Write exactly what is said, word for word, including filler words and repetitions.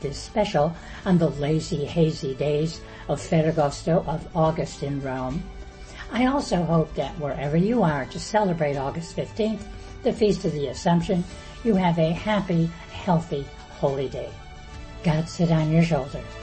this special on the lazy, hazy days of Ferragosto, of August in Rome. I also hope that wherever you are to celebrate August fifteenth, the Feast of the Assumption, you have a happy, healthy, holy day. God sit on your shoulder.